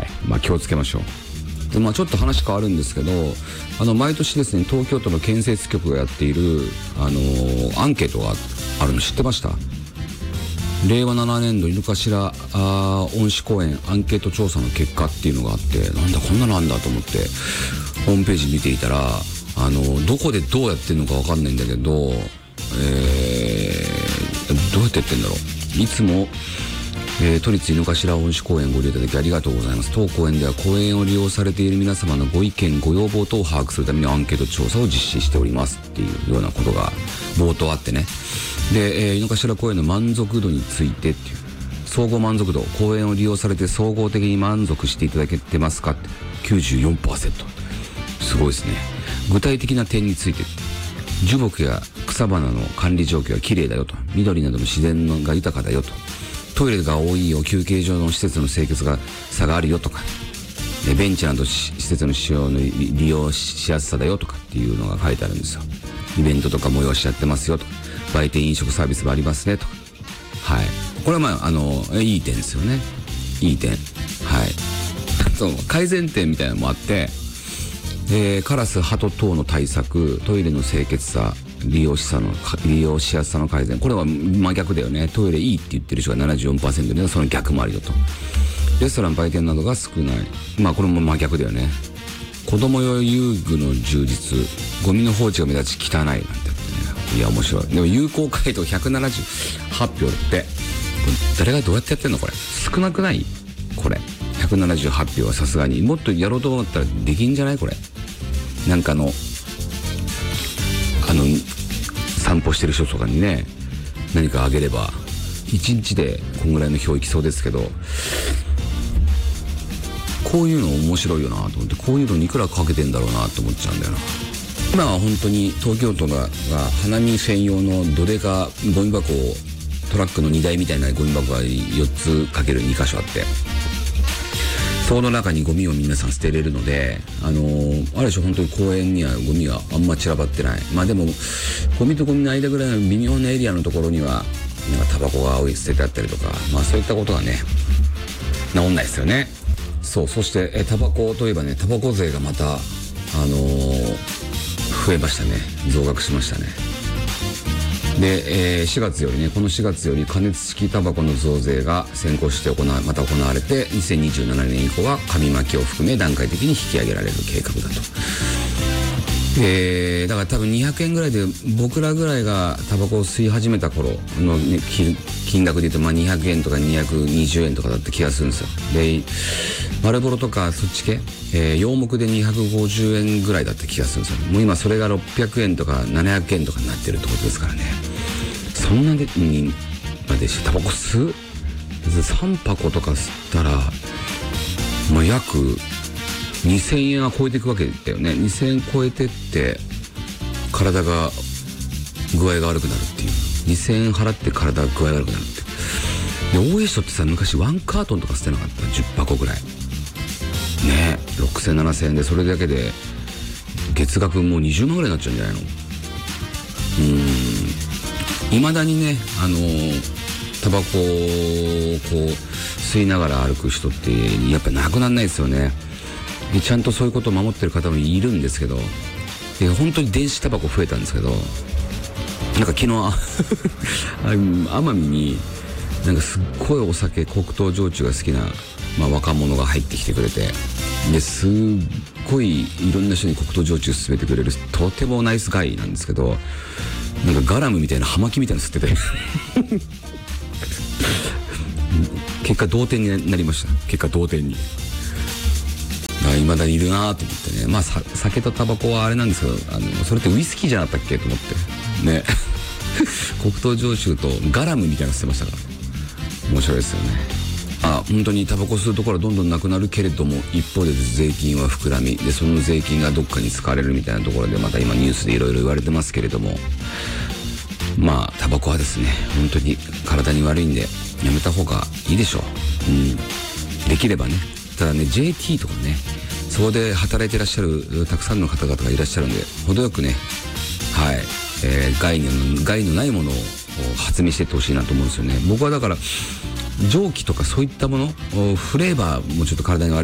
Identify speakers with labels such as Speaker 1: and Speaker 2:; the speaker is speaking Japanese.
Speaker 1: 気をつけましょう。でちょっと話変わるんですけど、毎年ですね、東京都の建設局がやっているアンケートがあるの知ってました？令和7年度井の頭恩賜公園アンケート調査の結果っていうのがあって、なんだこんなのあんだと思ってホームページ見ていたら、どこでどうやってるのか分かんないんだけど、どうやってやってんだろう。いつも都立井の頭恩賜公園ご利用いただきありがとうございます。当公園では公園を利用されている皆様のご意見ご要望等を把握するためにアンケート調査を実施しておりますっていうようなことが冒頭あってね。で、井の頭公園の満足度についてっていう、総合満足度、公園を利用されて総合的に満足していただけてますかって 94%。 すごいですね。具体的な点について、樹木や草花の管理状況は綺麗だよと、緑などの自然が豊かだよと、トイレが多いよ、休憩所の施設の清潔が差があるよとか、ベンチなど施設の使用の利用しやすさだよとかっていうのが書いてあるんですよ。イベントとか催しやってますよとか、売店飲食サービスもありますねとか。はい、これはいい点ですよね。いい点。はい。その改善点みたいなのもあって、カラスハト等の対策、トイレの清潔さ、利用しやすさの改善、これは真逆だよね。トイレいいって言ってる人が 74% で、その逆もあるよと。レストラン売店などが少ない、これも真逆だよね。子供用遊具の充実、ゴミの放置が目立ち汚いなんてね。いや面白い。でも有効回答178票だって。誰がどうやってやってんのこれ。少なくないこれ。178票はさすがにもっとやろうと思ったらできんじゃないこれ。なんか散歩してる人とかにね、何かあげれば1日でこんぐらいの票いきそうですけど、こういうの面白いよなと思って、こういうのにいくらかけてんだろうなと思っちゃうんだよな。今は本当に東京都が花見専用のどでかゴミ箱を、トラックの荷台みたいなゴミ箱が4つかける2箇所あって、その中にゴミを皆さん捨てれるので、あるでしょ、本当に公園にはゴミがあんま散らばってない。でもゴミとゴミの間ぐらいの微妙なエリアのところにはなんかタバコが捨ててあったりとか、そういったことがね治んないですよね。そしてタバコといえばね、タバコ税がまた増えましたね。増額しましたね。で、4月よりね、この4月より加熱式タバコの増税が先行してまた行われて、2027年以降は紙巻きを含め段階的に引き上げられる計画だと。だから多分200円ぐらいで、僕らぐらいがタバコを吸い始めた頃の、ね、金額で言うと200円とか220円とかだった気がするんですよ。で丸ボロとかそっち系、洋木で250円ぐらいだった気がするんですよ。もう今それが600円とか700円とかになってるってことですからね。そんなにまでしてタバコ吸う3箱とか吸ったら約2000円は超えていくわけだよね。2000円超えてって体が具合が悪くなるっていう、2000円払って体が具合悪くなるっていう。で大江人ってさ、昔ワンカートンとか捨てなかった？10箱ぐらいね、6000、7000円で、それだけで月額もう20万ぐらいになっちゃうんじゃないの。未だにね、タバコを吸いながら歩く人ってやっぱなくならないですよね。ちゃんとそういうことを守ってる方もいるんですけど、本当に電子タバコ増えたんですけど、なんか昨日奄美になんかすっごいお酒、黒糖焼酎が好きな、若者が入ってきてくれて、ですっごいいろんな人に黒糖焼酎勧めてくれるとてもナイスガイなんですけど、なんかガラムみたいな葉巻みたいなの吸ってて結果同点になりました。結果同点に。未だにいるなと思ってね。酒とタバコはあれなんですけど、それってウイスキーじゃなかったっけと思ってね黒糖焼酎とガラムみたいなの吸ってましたから、面白いですよね。本当にタバコ吸うところはどんどんなくなるけれども、一方で税金は膨らみで、その税金がどっかに使われるみたいなところで、また今ニュースでいろいろ言われてますけれども、タバコはですね、本当に体に悪いんでやめた方がいいでしょう。できればね。ただね、 JT とかね、そこで働いていらっしゃるたくさんの方々がいらっしゃるんで、程よくね、害のないものを発明していってほしいなと思うんですよね。僕はだから蒸気とかそういったもの、フレーバーもちょっと体に悪い